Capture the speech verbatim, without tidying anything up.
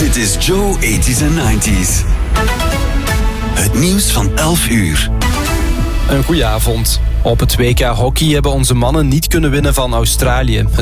Dit is Joe eighties en nineties. Het nieuws van elf uur. Een goeie avond. Op het W K hockey hebben onze mannen niet kunnen winnen van Australië.